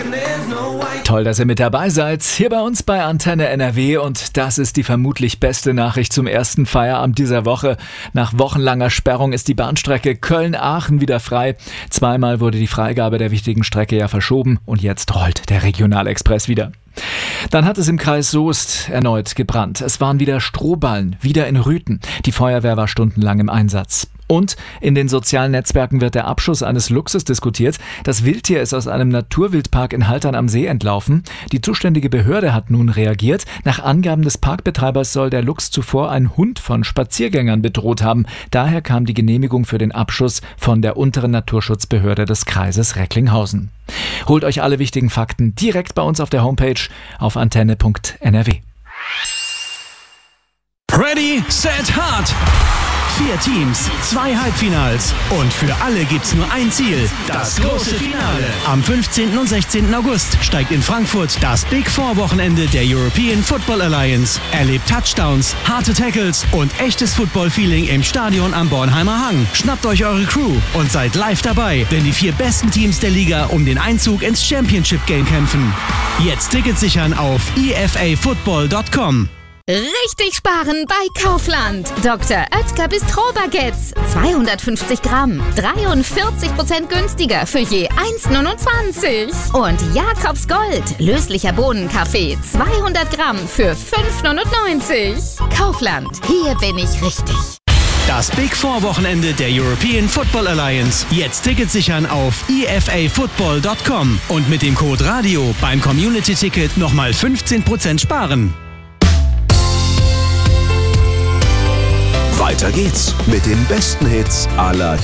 Toll, dass ihr mit dabei seid, hier bei uns bei Antenne NRW, und das ist die vermutlich beste Nachricht zum ersten Feierabend dieser Woche. Nach wochenlanger Sperrung ist die Bahnstrecke Köln-Aachen wieder frei. Zweimal wurde die Freigabe der wichtigen Strecke ja verschoben und jetzt rollt der Regionalexpress wieder. Dann hat es im Kreis Soest erneut gebrannt. Es waren wieder Strohballen, wieder in Rüthen. Die Feuerwehr war stundenlang im Einsatz. Und in den sozialen Netzwerken wird der Abschuss eines Luchses diskutiert. Das Wildtier ist aus einem Naturwildpark in Haltern am See entlaufen. Die zuständige Behörde hat nun reagiert. Nach Angaben des Parkbetreibers soll der Luchs zuvor einen Hund von Spaziergängern bedroht haben. Daher kam die Genehmigung für den Abschuss von der unteren Naturschutzbehörde des Kreises Recklinghausen. Holt euch alle wichtigen Fakten direkt bei uns auf der Homepage auf antenne.nrw. Ready, set, hard! 4 Teams, 2 Halbfinals und für alle gibt's nur ein Ziel, das große Finale. Am 15. und 16. August steigt in Frankfurt das Big Four Wochenende der European Football Alliance. Erlebt Touchdowns, harte Tackles und echtes Football-Feeling im Stadion am Bornheimer Hang. Schnappt euch eure Crew und seid live dabei, wenn die 4 besten Teams der Liga um den Einzug ins Championship Game kämpfen. Jetzt Tickets sichern auf efafootball.com. Richtig sparen bei Kaufland. Dr. Oetker Bistro-Baguettes. 250 Gramm. 43% günstiger für je 1,29. Und Jakobs Gold. Löslicher Bohnenkaffee. 200 Gramm für 5,99. Kaufland. Hier bin ich richtig. Das Big Four Wochenende der European Football Alliance. Jetzt Tickets sichern auf efafootball.com. Und mit dem Code RADIO beim Community-Ticket nochmal 15% sparen. Weiter geht's mit den besten Hits aller